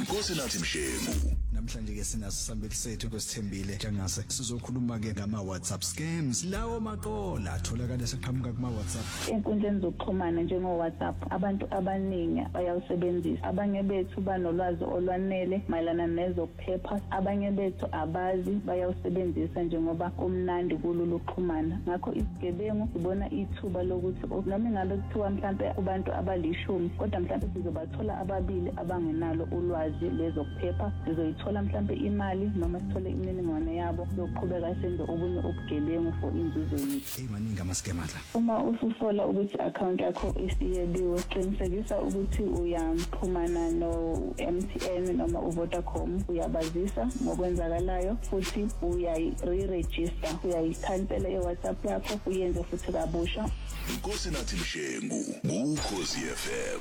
Nkosi nathi Mshengu. Namhlanje ke sinasisambeli sethu kwesithembile njengase sizokhuluma ke ngama WhatsApp scams lawo maqola atholakala seqhamuka kuma WhatsApp enkundleni zokuxhumana njengo WhatsApp abantu abaningi bayawusebenzisa abanye bethu banolwazi olwanele mayelana nezokuphepha abanye bethu abazi bayawusebenzisa njengoba kumnandi kulolu ukuxhumana ngakho isigebengu sibona ithuba lokuthi noma ingabe kuthiwa mhlambe kubantu abalishumi kodwa mhlambe sizobathola ababili abangenalo ulwazi lezokuphepha sizoyithola mhlambe imali noma sithole imininingwane yabo yokuqhubeka senze obunye ubugebengu for inzuzo yethu maningi ama-scamadla uma ususola ukuthi account yakho isiyebiwe qinisekisa ukuthi uyaxhumana no-MTN noma uVodacom uyabazisa ngokwenzakalayo futhi uyayi-re-register uyayikhansela iWhatsApp yakho uyenze futhi kabusha Nkosi nathi Mshengu Ukhozi FM.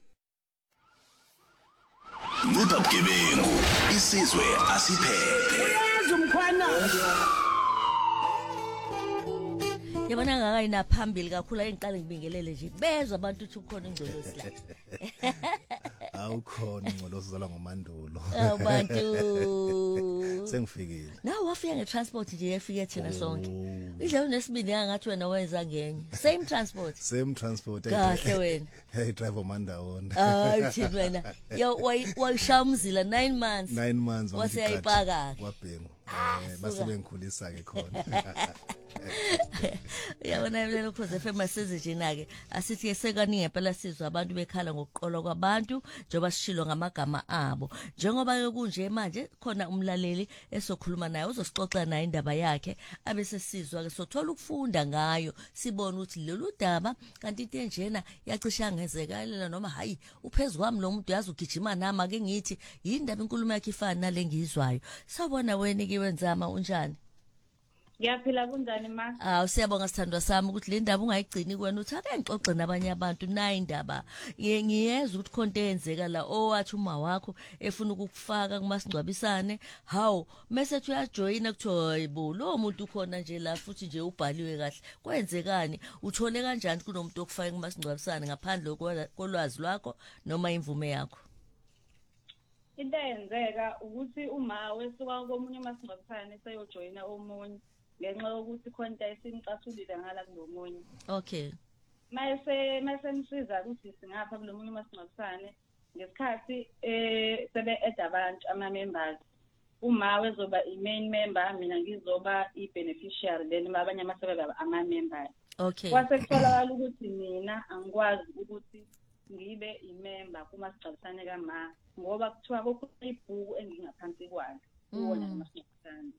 Ncipha bugebengu isizwe asiphephe. Umkhwana yabona ngakayina phambili kakhulu ayengiqale ngibingelele nje bezwe abantu ukuthi ukhona ingcolosi la awukhona ingcolosi zala ngomandulo abantu sengifikile nawe wafika ngetransport nje yefike thina sonke idle unesibindi ngathi wena wenza ngenye same transport kahle wena hey driver mandawona thina wena wayishamzila 9 months waseyayipaka kwabhengu base bengikhulisa ke khona yabona lelo Ukhozi FM sezijina ke asithi ke sekaningi phela sizwe abantu bekhala ngokuqolwa kwabantu njengoba sishilo ngamagama abo njengoba ke kunje manje khona umlaleli esokhuluma naye uzosixoxa naye indaba yakhe abese sizwa ke sothola ukufunda ngayo sibona ukuthi lolu daba kanti into enjena yacisha ngezekalela noma hayi uphezulu kwami lo muntu yazi ugijima nama ke ngithi yindaba inkulumo yakhe ifana nalengizwayo sabona wena ke wenzama unjani Ngiyaphila kunjani ma? Siyabonga sithandwa sami ukuthi le ndaba ungayigcini kuwena uthi ake ngixoxe nabanye abantu nayi indaba. Ngiyeza ukuthi khonto eyenzeka la owathi uma wakho efuna ukukufaka kumasingcwabisane. Hawu, message uyajoyina kuthiwa hayibo lo muntu ukhona nje la futhi nje ubhaliwe kahle. Kwenzekani? Uthole kanjani kunomuntu okufaka kumasingcwabisane ngaphandle kolwazi lwakho noma imvume yakho? Into eyenzeka ukuthi uma wesuka komunye umasingcwabisane seyojoyina omunye ngenxa yokuthi khonto esimcathulile ngala kulomunye. Okay. Mase msiza ukuthi singapha kulomunye umasingcwabisane ngesikhathi sebe add abantu ama-members. Uma wezoba i-main member mina ngizoba i-beneficiary then abanye amasebe ama-members. Okay. Kwase kutholakala ukuthi mina angikwazi ukuthi ngibe i-member kumasingcwabisane kama ngoba kuthiwa kokho ibhuku engingaphansi kwalo kuwona amasingcwabisane.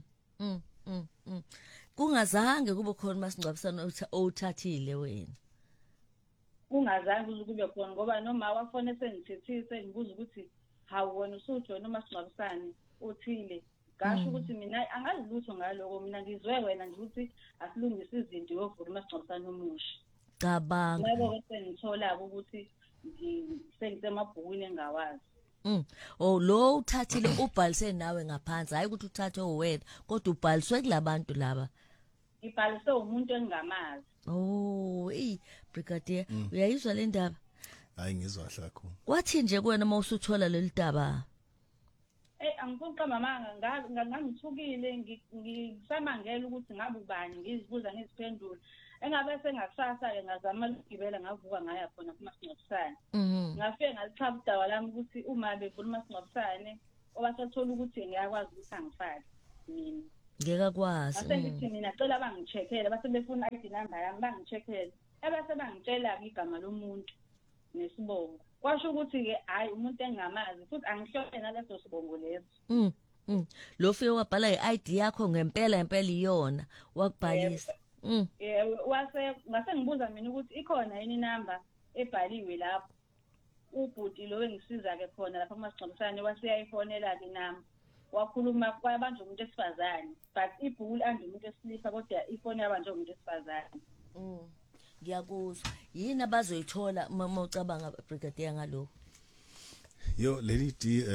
Kungazange kube khona masingcwabisane owuthathile wena. Kungazange kube khona ngoba noma wafone sengithethise ngibuza ukuthi hawu wena usujoyina umasingcwabisane uthile ngasho ukuthi mina angazi lutho ngaloko mina ngizwe wena nje ukuthi asilungise izinto yovula umasingcwabisane omusha. Cabanga. Yebo bese ngithola ukuthi sengisemabhukwini engawazi. Lo uthathile ubhalise nawe ngaphansi hayi ukuthi uthathe owena kodwa ubhaliswe kulabantu laba. Ibhalise umuntu engamazi. Brigadier uyayizwa le ndaba? Hayi ngizwa kahle kakhulu. Kwathi nje kuwena mawusuthola leli daba? Angifuni mama ngangithukile ngisamangela ukuthi ngabe ubani ngizibuza ngiziphendula. Engabe sengakusasa ke ngazama ukugibela ngavuka ngaya khona kumasingcwabisane. Ngafike ngalichapha udaba lami ukuthi uma bevula umasingcwabisane obathathola ukuthi ngiyakwazi ukuthi angifake mina. Ngeke kwazi. Asengithi mina cela bangicheckele base befuna ID number yami bangicheckele. Ebase bangitshela igama lomuntu nesibongo. Kwasho ukuthi ke hayi umuntu engamazi futhi angihlole naleso sibongo leso. Lo fike wabhala iID yakho ngempela iyona wakubhalisa. Wase ngase ngibuza mina ukuthi ikhona yini number ebhaliwe lapho ubhuti lo engisiza ke khona lapha kumasingcwabisane waseyayifonela ke nami wakhuluma kwabanje umuntu esifazane but ibhuku ande umuntu esilisa kodwa ifoni yabanje umuntu esifazane. Ngiyakuzwa yini abazoyithola uma ucabanga brigadier ngalokho? Yo lady D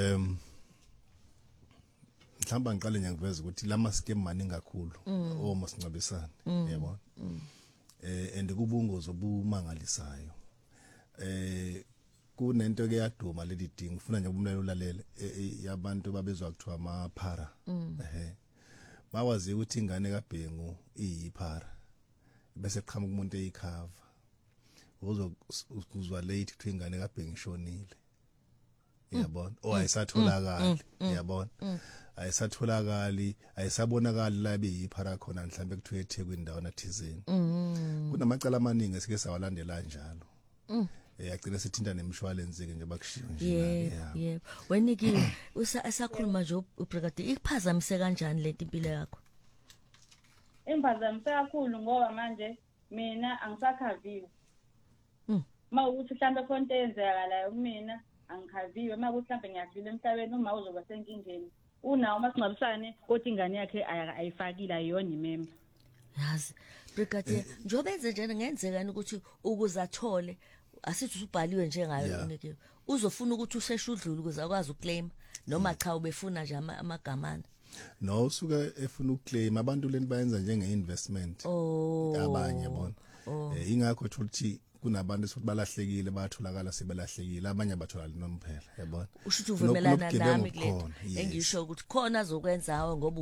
mhlamba ngiqale nje ngiveza ukuthi lama scam maningi kakhulu omasingcwabisane yabona and kubungozi obumangalisayo kunento ke yaduma leli ding ufuna nje umlaleli ulalele yabantu babezwa kuthiwa amaphara bawazi ukuthi ingane kaBhengu iyiphara bese qhamuka umuntu eyikhava uzokuzwa late ukuthi ingane kaBhengu ishonile yabona ayisatholakali yabona ayisatholakali ayisabonakali la beyiphara khona mhlambe kuthiwe eThekwini ndawana thizeni kunamacala amaningi esike sawalandela njalo yagcina sithinta nemshwalense ke nje bakushiya nje yebo weniki usakhuluma nje ubrigadier ikuphazamise kanjani lento impilo yakho imphazamise kakhulu ngoba manje mina angisakhaviwe mawukuthi mhlambe khona into eyenzekalayo kumina angikhaviwe mawukuthi mhlambe ngiyadlula emhlabeni uma uzoba senkingeni unawo masingcwabisane kodwa ingane yakhe ayifakile ayiyona imember yazi brigadier njobe enze njena ngenzekani ukuthi ukuzathole asithi ubhaliwe njengayo unikiwe uzofuna ukuthi usheshe udlule ukuze akwazi uclaim noma cha ubefuna nje amagamana no usuka efuna uclaim abantu leni bayenza njenge investment abanye yabona ingakho ukuthi kunabantu esokuthi balahlekile batholakala sebelahlekile abanye abatholakala nomphela yabona ushuthi uvumelana nami kulento engisho ukuthi khona azokwenzayo ngoba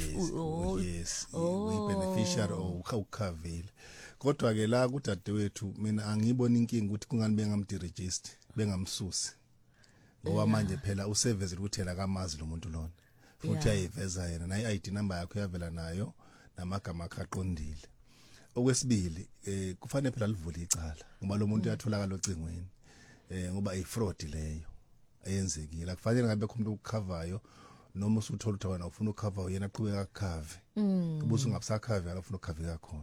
uyi-beneficiary ukhavile kodwa ke la kudadewethu mina angibona inkingi ukuthi kungani bengamdiregister bengamsusi ngoba manje phela uservice ukuthi la kamazi lo muntu lona futhi ayiveza yena nayi ID number yakho yavela nayo namagama akho aqondile okwesibili kufanele phela livule icala ngoba lo muntu uyatholakala ocingweni ngoba ifraud leyo ayenzekile akufanele ngabe umuntu ukukhavayo noma usuthola ukuthi wena ufuna ukukhava yena aqhubeka akukhave ubuso ungabusakhave akafuna ukukhava kakhona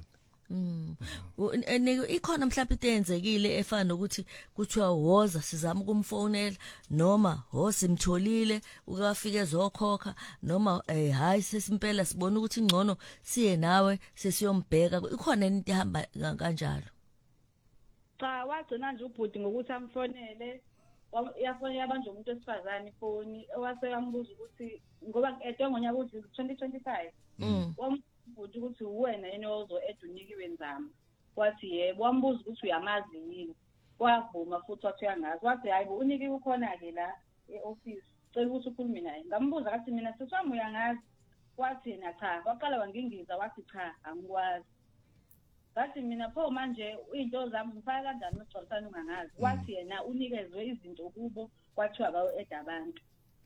ikhona mhlawumbe into eyenzekile efana nokuthi kuthiwa woza sizama ukumfonela noma ho simtholile ukafike ezokhokha noma hayi sesimpela sibona ukuthi ingcono siye nawe sesiyombheka ikhona into ehamba kanjalo cha wagcina nje ubhuti ngokuthi amfonele yafonela abantu umuntu wesifazane ifoni owase yambuza ukuthi ngoba eto ngonyaka ukuthi 2025 futhi ukuthi wena yena ozo edunikiwe nzama wathi yebo wambuza ukuthi uyamazi yini wavuma futhi wathi uyangazi wathi hayi uniki ukhona ke la eoffice cela ukuthi ukhulume naye ngambuza kathi mina sesami uyangazi wathi yena cha waqala wangingiza wathi cha angikwazi ngathi mina pho manje into zami ngifaka kanjani masixoxisana ungangazi wathi yena unikezwe izinto kubo kwathiwa bayo edabantu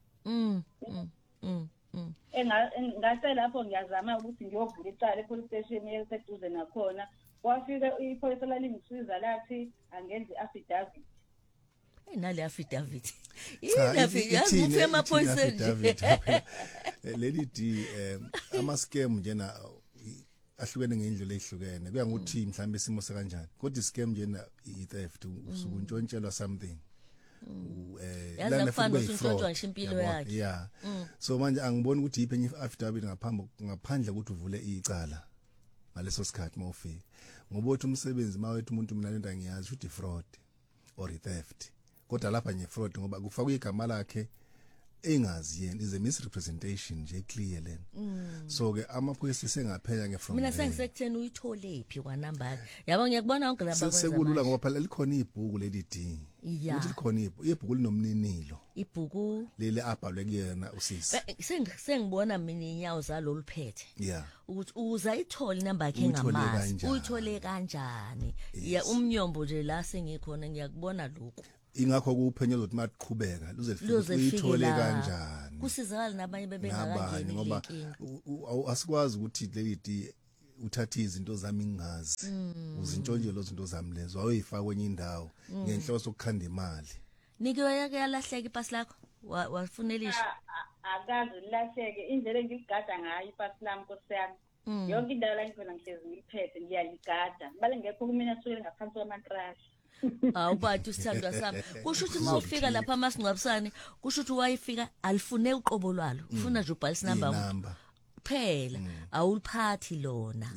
ngase lapho ngiyazama ukuthi ngiyovula icala epolice station eseduze nakhona wafika ipholisa lalingisiza lathi angenze affidavit nale affidavit yazi ufike amaphoyisa leli d ama scam njena ahlukene ngendlela ezihlukene kuya ngokuthi mhlambe isimo sekanjani kodwa iscam njena i-theft usukuntshontshelwa something yazi kufanele usuntshontshwa nje impilo yakhe so manje angiboni ukuthi yiphi enye affidavit ngaphandle ukuthi uvule icala ngaleso sikhathi mawufika ngoba uthi umsebenzi mawethu umuntu mina lento ngiyazi ukuthi fraud or theft kodwa lapha nje fraud ngoba kufaka igama lakhe engazi yena is a misrepresentation nje clear lena so ke amaphoyisa sengaphenya from mina sengisekutheni uyithole phi kwa number yabo ngiyakubona onke laba sekulula ngoba phela likhona ibhuku leli d ukuthi likhona ibhuku linomninilo ibhuku leli abhalwe kuyena usisi sengibona mina inyawo zalo luphethe ukuthi uzayithola number yakhe ngamazi uyithole kanjani ya umnyombo nje la sengikhona ngiyakubona lokho ingakho kuphenye ukuthi maqhubeka luze uyithole kanjani kusizakala nabanye bebengakangeni ngoba asikwazi ukuthi lady uthatha izinto zami ngingazi uzintshontshe lo zinto zami lezo awuyifaka kwenye indawo ngenhloso ukukhanda imali nikiwe yake yalahleka ipasi lakho wafunelisha akazi lilahleke indlela engiligada ngayo ipasi lami nkosiyami yonke indawo la ngikhona ngihlezi ngiliphethe ngiyaligada bale ngekho kumina sule ngaphansi kwamatrash awubathi usithandwa sami kusho ukuthi mawufika lapha amasingcwabisane kusho ukuthi wayifika alifune uqobo lwalo ufuna nje ubhalisa number phela awuliphathi lona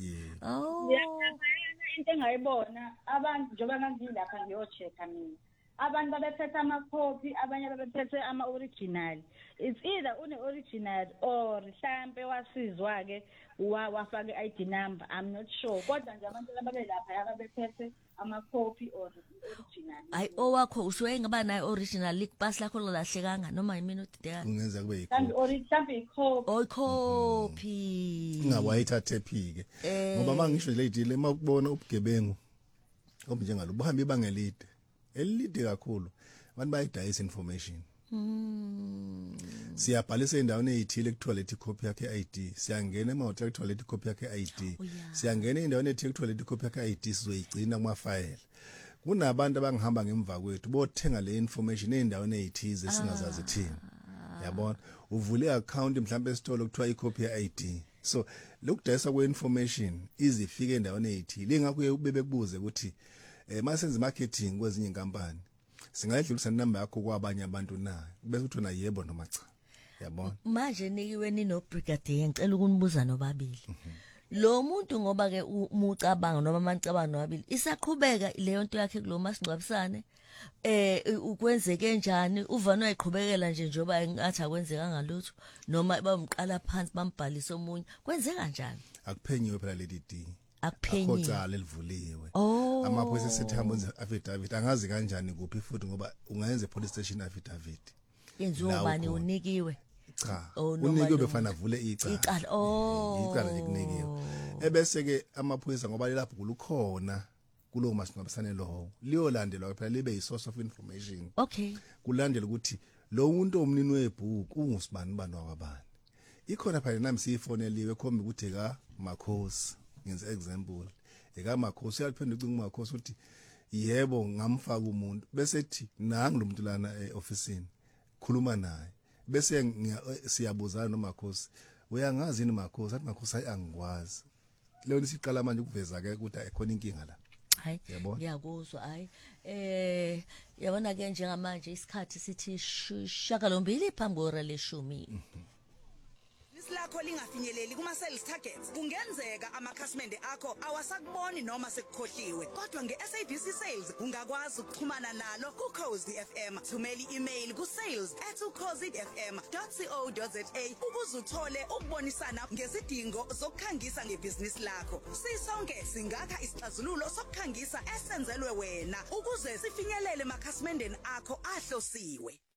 into engayibona abantu njengoba ngangilapha ngiyochecka mina abantu babephethe amakhophi abanye babephethe ama-original it's either une-original or mhlampe wasizwa ke wafaka i-ID number I'm not sure kodwa nje abantu ababelapha yababephethe ama-copy or original. Hayi owakho usuke ngaba nayo original lipass lakho lolahlekanga noma yimini udideka. Kungenza kube Mhlambe i-copy. Oh copy. ingawayithathe phike ngoba mangisho le deal makubona ubugebengu obunjengalo buhamba ibanga elide kakhulu abantu bayidayisa information. Siyabhalisa endaweni ezithile ekuthiwa lethi copy yakhe ID, siyangena emahotela ekuthiwa lethi copy yakhe ID, siyangena endaweni ezithile ekuthiwa lethi copy yakhe ID sizoyigcina kuma file. Kunabantu abangihamba ngemva kwethu bothenga le information endaweni ezithize singazazi thina. Yabona uvule account mhlambe esitolo kuthiwa icopy ya ID. So lokudayisa kwe-information izifike endaweni ezithile ingakho bebekubuze ukuthi masenze marketing kwezinye inkampani singayidlulisa inamba yakho kwabanye abantu na bese uthona yebo noma cha. Yabona Manje nikiwe nino brigadier ngicela ukunibuza nobabili. Lo muntu ngoba ke umucabanga noma manicabanga nobabili isaqhubeka leyo nto yakhe kulo masingcwabisane ukwenzeke njani uvana uyiqhubekela nje njoba engathi akwenzeka ngalutho noma bamqala phansi bambhalisa omunye kwenzeka njani? Akuphenyiwe phela leli D. Akuphenyiwe. Akhocala elivuliwe. Amaphoyisa sethi hamba enze affidavit angazi kanjani kuphi futhi ngoba ungayenza police station affidavit. Yenziwa bani unikiwe? Cha. Unikiwe befana vule icala. Icala. Icala lekunikiwe. Ebese ke amaphoyisa ngoba lapho kulukhona kulo masingabasane lo liyolandelwa phela libe yisource of information. Okay. Kulandela ukuthi lo muntu omnini webhuku ungusibani bani wakwabani. Ikhona phela nami siyifoneliwe khomba ukuthi ka Makhosi ngenza example eka Makhosi uyaphendula ucinga Makhosi ukuthi yebo ngamfaka umuntu bese ethi nangi lo muntu lana eofficeini khuluma naye bese siyabuzana noMakhosi uyangazi yini Makhosi athi Makhosi angikwazi leyo nisiqala manje ukuveza ke ukuthi ayikhona inkinga la. Hayi ngiyakuzwa hayi yabona ke njengamanje isikhathi sithi shakalombili phambi kwehora leshumi. Lakho lingafinyeleli kuma sales targets kungenzeka amakhasimende akho awasakuboni noma sekukhohliwe kodwa ngeSABC Sales ungakwazi ukuxhumana nalo kuCozi FM thumela i-email kusales@cozidfm.co.za ukuze uthole ukubonisana ngezidingo zokukhangisa ngebhizinisi lakho. Sisonke singakha isixazululo sokukhangisa esenzelwe wena ukuze sifinyelele emakhasimendeni akho ahlosiwe.